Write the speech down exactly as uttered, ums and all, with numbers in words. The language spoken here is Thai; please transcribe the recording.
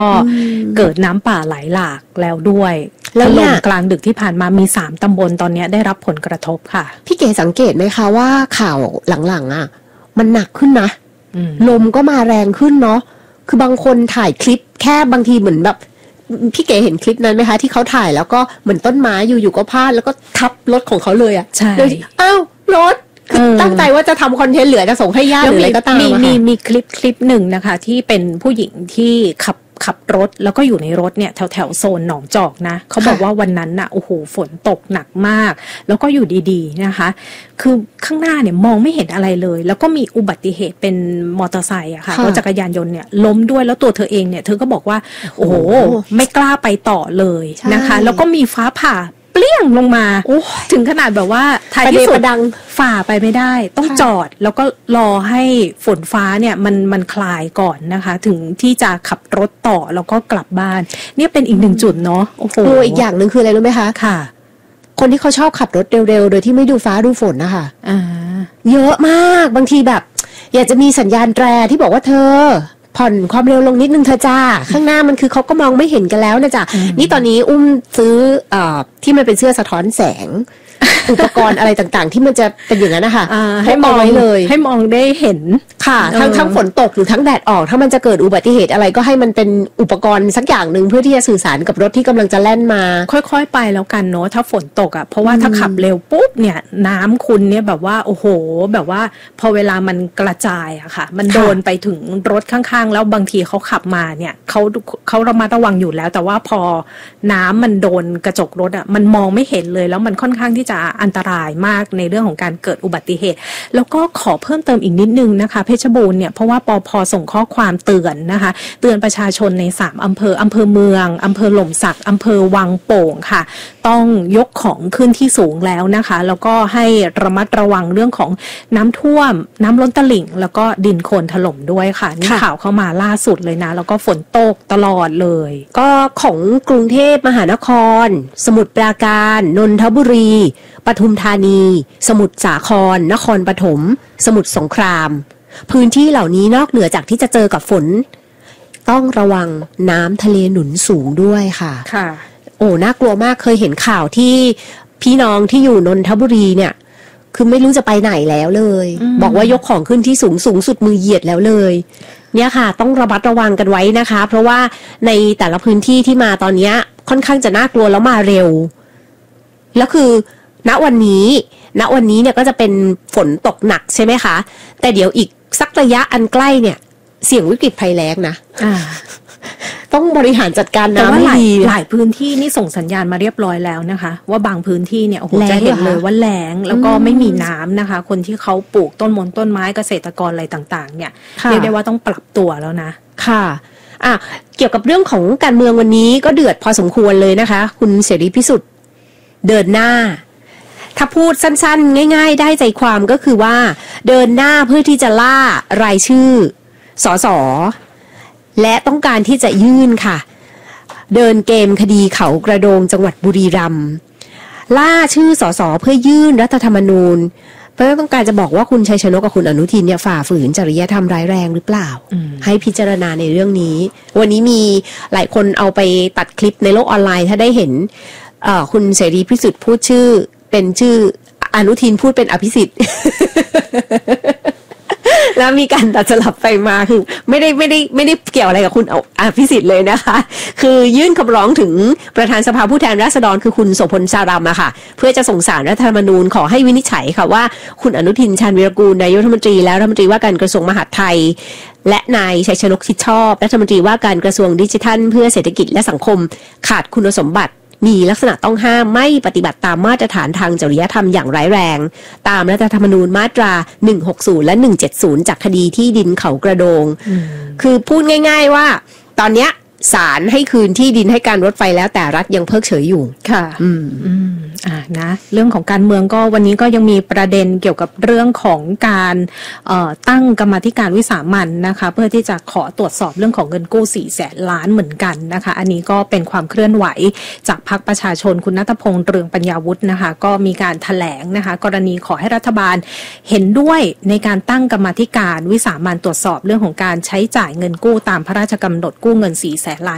เกิดน้ำป่าไหลหลากแล้วด้วยถล่มกลางดึกที่ผ่านมามีสามตำบลตอนนี้ได้รับผลกระทบค่ะพี่เก๋สังเกตไหมคะว่าข่าวหลังๆอ่ะมันหนักขึ้นนะลมก็มาแรงขึ้นเนาะคือบางคนถ่ายคลิปแค่บางทีเหมือนแบบพี่เก๋เห็นคลิปนั้นไหมคะที่เขาถ่ายแล้วก็เหมือนต้นไม้อยู่ๆก็พาดแล้วก็ทับรถของเขาเลยอ่ะใช่อ้าวรถคือตั้งใจว่าจะทำคอนเทนต์เหลือจะส่งให้ญาติหรืออะไรก็ตามมีมีมีคลิปคลิปหนึ่งนะคะที่เป็นผู้หญิงที่ขับขับรถแล้วก็อยู่ในรถเนี่ยแถวแถวโซนหนองจอกนะเขาบอกว่าวันนั้นน่ะโอ้โหฝนตกหนักมากแล้วก็อยู่ดีๆนะคะคือข้างหน้าเนี่ยมองไม่เห็นอะไรเลยแล้วก็มีอุบัติเหตุเป็นมอเตอร์ไซค์อะค่ะรถจักรยานยนต์เนี่ยล้มด้วยแล้วตัวเธอเองเนี่ยเธอก็บอกว่าโอ้โหไม่กล้าไปต่อเลยนะคะแล้วก็มีฟ้าผ่าเปลี่ยงลงมาถึงขนาดแบบว่าท้ายที่สุดฝ่าไปไม่ได้ต้องจอดแล้วก็รอให้ฝนฟ้าเนี่ยมันมันคลายก่อนนะคะถึงที่จะขับรถต่อแล้วก็กลับบ้านเนี่ยเป็นอีกหนึ่งจุดเนาะโอ้โหอีกอย่างหนึ่งคืออะไรรู้ไหมคะค่ะคนที่เขาชอบขับรถเร็วๆโดยที่ไม่ดูฟ้าดูฝนนะคะอ่าเยอะมากบางทีแบบอยากจะมีสัญญาณแตรที่บอกว่าเธอผ่อนความเร็วลงนิดนึงเธอจ้าข้างหน้ามันคือเขาก็มองไม่เห็นกันแล้วนะจ๊ะนี่ตอนนี้อุ้มซื้อเอ่อที่มันเป็นเสื้อสะท้อนแสง อุปกรณ์อะไรต่างๆที่มันจะเป็นอย่างนั้นนะคะให้มองเลยให้มองได้เห็นค่ะทั้งทั้งฝนตกหรือทั้งแดดออกถ้ามันจะเกิดอุบัติเหตุอะไรก็ให้มันเป็นอุปกรณ์สักอย่างหนึ่งเพื่อที่จะสื่อสารกับรถที่กำลังจะแล่นมาค่อยๆไปแล้วกันเนาะถ้าฝนตกอ่ะเพราะว่าถ้าขับเร็วปุ๊บเนี่ยน้ำคุณเนี่ยแบบว่าโอ้โหแบบว่าพอเวลามันกระจายอะค่ะมันโดนไปถึงรถข้างๆแล้วบางทีเขาขับมาเนี่ยเขาเขาระมัดระวังอยู่แล้วแต่ว่าพอน้ำมันโดนกระจกรถอ่ะมันมองไม่เห็นเลยแล้วมันค่อนข้างที่จะอันตรายมากในเรื่องของการเกิดอุบัติเหตุแล้วก็ขอเพิ่มเติมอีกนิดนึงนะคะเพชรบูรณ์เนี่ยเพราะว่าปภ.ส่งข้อความเตือนนะคะเตือนประชาชนในสามอำเภออำเภอเมืองอำเภอหล่มสักอำเภอวังโป่งค่ะต้องยกของขึ้นที่สูงแล้วนะคะแล้วก็ให้ระมัดระวังเรื่องของน้ำท่วมน้ำล้นตลิ่งแล้วก็ดินโคลนถล่มด้วยค่ะนี่ข่าวเข้ามาล่าสุดเลยนะแล้วก็ฝนตกตลอดเลยก็ของกรุงเทพมหานครสมุทรปราการนนทบุรีปทุมธานีสมุทรสาครนครปฐมสมุทรสงครามพื้นที่เหล่านี้นอกเหนือจากที่จะเจอกับฝนต้องระวังน้ำทะเลหนุนสูงด้วยค่ะค่ะโอ้น่ากลัวมากเคยเห็นข่าวที่พี่น้องที่อยู่นนทบุรีเนี่ยคือไม่รู้จะไปไหนแล้วเลยบอกว่ายกของขึ้นที่สูงสูงสุดมือเหยียดแล้วเลยเนี่ยค่ะต้องระมัดระวังกันไว้นะคะเพราะว่าในแต่ละพื้นที่ที่มาตอนนี้ค่อนข้างจะน่ากลัวแล้วมาเร็วแล้วคือณวันนี้ณวันนี้เนี่ยก็จะเป็นฝนตกหนักใช่ไหมคะแต่เดี๋ยวอีกสักระยะอันใกล้เนี่ยเสี่ยงวิกฤตภัยแล้งนะต้องบริหารจัดการน้ำให้ดีหลายพื้นที่นี่ส่งสัญญาณมาเรียบร้อยแล้วนะคะว่าบางพื้นที่เนี่ยโอ้โหจะเห็นเลยว่าแล้งแล้วก็ไม่มีน้ำนะคะคนที่เขาปลูกต้นมนต้นไม้เกษตรกรอะไรต่างๆเนี่ยเรียกได้ว่าต้องปรับตัวแล้วนะค่ะอ่ะเกี่ยวกับเรื่องของการเมืองวันนี้ก็เดือดพอสมควรเลยนะคะคุณเสรีพิสุทธิ์เดินหน้าถ้าพูดสั้นๆง่ายๆได้ใจความก็คือว่าเดินหน้าเพื่อที่จะล่ารายชื่อสสและต้องการที่จะยื่นค่ะเดินเกมคดีเขากระโดงจังหวัดบุรีรัมย์ล่าชื่อสสเพื่อยื่นรัฐธรรมนูญเพราะต้องการจะบอกว่าคุณชัยชนกกับคุณอนุทินเนี่ยฝ่าฝืนจริยธรรมร้ายแรงหรือเปล่าให้พิจารณาในเรื่องนี้วันนี้มีหลายคนเอาไปตัดคลิปในโลกออนไลน์ถ้าได้เห็นคุณเสรีพิสุทธิ์พูดชื่อเป็นชื่ออนุทินพูดเป็นอภิสิทธิ์ แล้วมีการตัดสลับไปมาคือไม่ได้ไม่ได้ไม่ได้เกี่ยวอะไรกับคุณอภิสิทธิ์เลยนะคะคือยื่นคำร้องถึงประธานสภาผู้แทนราษฎรคือคุณโสพลสารัมอะค่ะเพื่อจะส่งสารรัฐธรรมนูญขอให้วินิจฉัยค่ะว่าคุณอนุทินชาญวีรกูลนายกรัฐมนตรีและรัฐมนตรีว่าการกระทรวงมหาดไทยและนายชัยชนกชิดชอบรัฐมนตรีว่าการกระทรวงดิจิทัลเพื่อเศรษฐกิจและสังคมขาดคุณสมบัติมีลักษณะต้องห้ามไม่ปฏิบัติตามมาตรฐานทางจริยธรรมอย่างร้ายแรงตามรัฐธรรมนูญมาตราหนึ่งหกศูนย์และหนึ่งเจ็ดศูนย์จากคดีที่ดินเขากระโดงคือพูดง่ายๆว่าตอนเนี้ยศาลให้คืนที่ดินให้การรถไฟแล้วแต่รัฐยังเพิกเฉยอยู่ค่ะอืมอืมอ่านะเรื่องของการเมืองก็วันนี้ก็ยังมีประเด็นเกี่ยวกับเรื่องของการเอ่อตั้งกรรมาธิการวิสามัญนะคะเพื่อที่จะขอตรวจสอบเรื่องของเงินกู้สี่แสนล้านเหมือนกันนะคะอันนี้ก็เป็นความเคลื่อนไหวจากพรรคประชาชนคุณณัฐพงษ์เรืองปัญญาวุฒินะคะก็มีการแถลงนะคะกรณีขอให้รัฐบาลเห็นด้วยในการตั้งกรรมาธิการวิสามัญตรวจสอบเรื่องของการใช้จ่ายเงินกู้ตามพระราชกำหนดกู้เงินสี่แสนล้าน